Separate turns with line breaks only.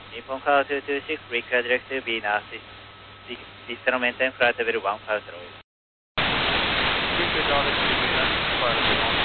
Nippon Call 226, request direct to Venus. System maintain flight level 150.
Request direct to Venus, flight level 150.